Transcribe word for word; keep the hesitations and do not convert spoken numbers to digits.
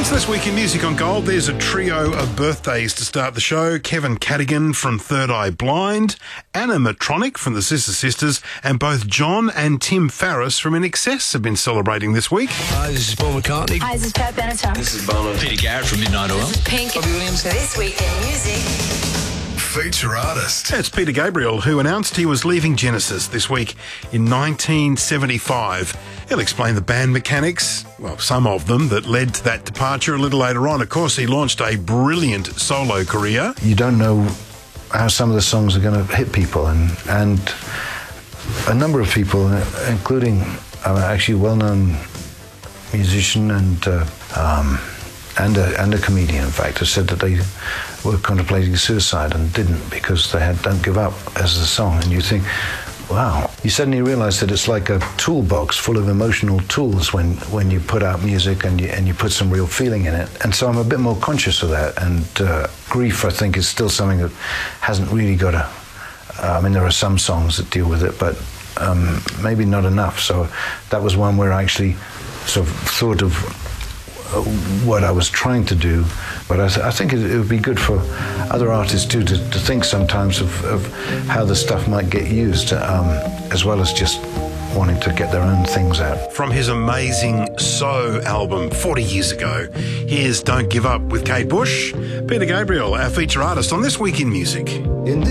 So this week in Music on Gold, there's a trio of birthdays to start the show. Kevin Cadogan from Third Eye Blind, Anna Matronic from the Sister Sisters, and both John and Tim Farriss from In Excess have been celebrating this week. Hi, this is Paul McCartney. Hi, this is Pat Benatar. This is Bono. Peter Garrett from Midnight Oil. This is Pink. Robbie Williams. This week in music. Feature artist. It's Peter Gabriel, who announced he was leaving Genesis this week in nineteen seventy-five. He'll explain the band mechanics, well, some of them, that led to that departure a little later on. Of course, he launched a brilliant solo career. You don't know how some of the songs are going to hit people, and and a number of people, including uh, actually a well-known musician and uh, um, and a, and a comedian, in fact, have said that they were contemplating suicide and didn't because they had "Don't Give Up" as the song. And you think, wow. You suddenly realize that it's like a toolbox full of emotional tools when, when you put out music and you, and you put some real feeling in it. And so I'm a bit more conscious of that. And uh, grief, I think, is still something that hasn't really got a... Uh, I mean, there are some songs that deal with it, but um, maybe not enough. So that was one where I actually sort of thought of uh, what I was trying to do. But I, th- I think it, it would be good for other artists too to, to think sometimes of, of how the stuff might get used, um, as well as just wanting to get their own things out. From his amazing So album forty years ago, here's Don't Give Up with Kate Bush. Peter Gabriel, our feature artist on This Week in Music. In